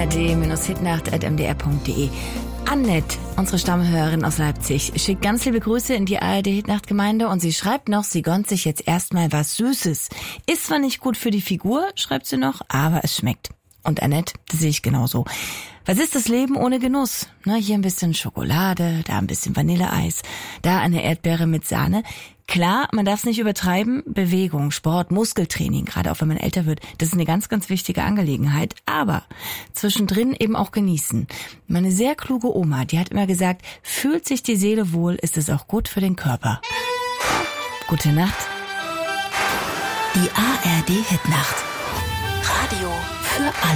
ard-hitnacht@mdr.de. Annette, unsere Stammhörerin aus Leipzig, schickt ganz liebe Grüße in die ARD-Hitnacht-Gemeinde und sie schreibt noch, sie gönnt sich jetzt erstmal was Süßes. Ist zwar nicht gut für die Figur, schreibt sie noch, aber es schmeckt. Und Annette, das sehe ich genauso. Was ist das Leben ohne Genuss? Hier ein bisschen Schokolade, da ein bisschen Vanilleeis, da eine Erdbeere mit Sahne. Klar, man darf es nicht übertreiben. Bewegung, Sport, Muskeltraining, gerade auch wenn man älter wird, das ist eine ganz, ganz wichtige Angelegenheit. Aber zwischendrin eben auch genießen. Meine sehr kluge Oma, die hat immer gesagt, fühlt sich die Seele wohl, ist es auch gut für den Körper. Gute Nacht. Die ARD Hitnacht. Radio für alle.